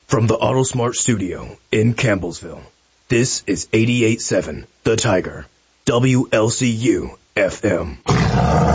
From the AutoSmart studio in Campbellsville, this is 88.7 The Tiger, WLCU FM.